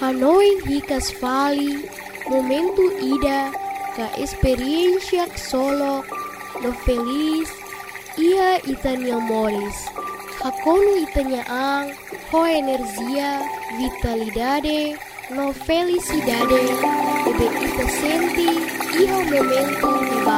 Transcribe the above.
noi hikas fali momento ida ka experiência solo no feliz ia itanya moris hakonu itanya ang ho energia vitalidade no felicidade ebe ita senti iho momento